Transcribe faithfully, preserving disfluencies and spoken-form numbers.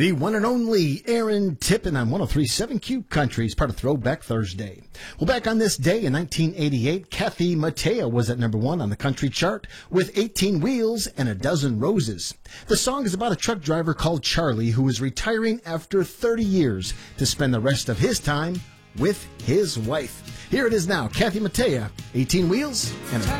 The one and only Aaron Tippin on one oh three point seven Q Country's part of Throwback Thursday. Well, back on this day in nineteen eighty-eight, Kathy Mattea was at number one on the country chart with eighteen Wheels and a Dozen Roses. The song is about a truck driver called Charlie who is retiring after thirty years to spend the rest of his time with his wife. Here it is now, Kathy Mattea, eighteen Wheels and a